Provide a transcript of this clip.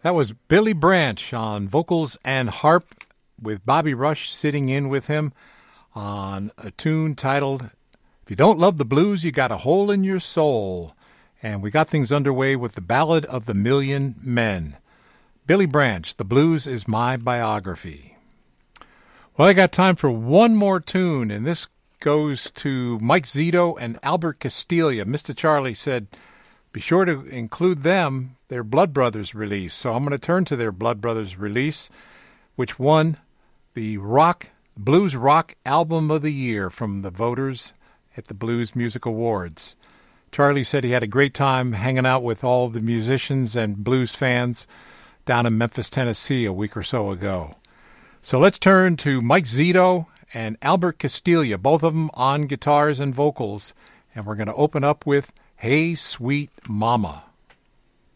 That was Billy Branch on vocals and harp, with Bobby Rush sitting in with him on a tune titled If You Don't Love the Blues, You Got a Hole in Your Soul. And we got things underway with the Ballad of the Million Men. Billy Branch, The Blues Is My Biography. Well, I got time for one more tune, and this goes to Mike Zito and Albert Castiglia. Mr. Charlie said, be sure to include them, their Blood Brothers release. So I'm going to turn to their Blood Brothers release, which won the Blues Rock Album of the Year from the voters at the Blues Music Awards. Charlie said he had a great time hanging out with all the musicians and blues fans down in Memphis, Tennessee a week or so ago. So let's turn to Mike Zito and Albert Castiglia, both of them on guitars and vocals, and we're going to open up with Hey Sweet Mama.